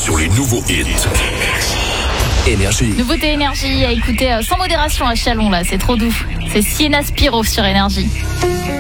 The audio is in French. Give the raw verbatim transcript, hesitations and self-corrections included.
sur les nouveaux hits. Énergie. Nouveauté Énergie à écouter sans modération à Chalon là, c'est trop doux. C'est Sienna Spiro sur Énergie.